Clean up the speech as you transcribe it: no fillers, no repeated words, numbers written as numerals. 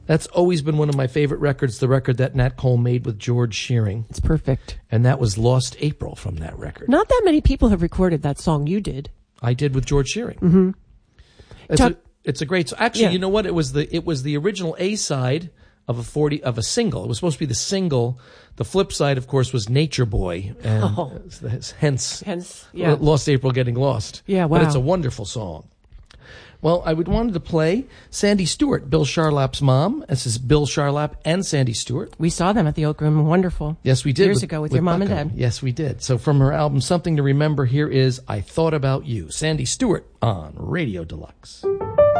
That's always been one of my favorite records, the record that Nat Cole made with George Shearing. It's perfect. And that was Lost April from that record. Not that many people have recorded that song. You did. I did with George Shearing. Mm-hmm. It's a great song. Actually, you know what? It was the original A-side of a single. It was supposed to be the single. The flip side, of course, was Nature Boy. And hence, Lost April getting lost. Yeah, wow. But it's a wonderful song. Well, I wanted to play Sandy Stewart, Bill Charlap's mom. This is Bill Charlap and Sandy Stewart. We saw them at the Oak Room. Wonderful. Yes, we did. Years ago with your mom Bucko. and dad. Yes, we did. So from her album, Something to Remember, here is I Thought About You. Sandy Stewart on Radio Deluxe.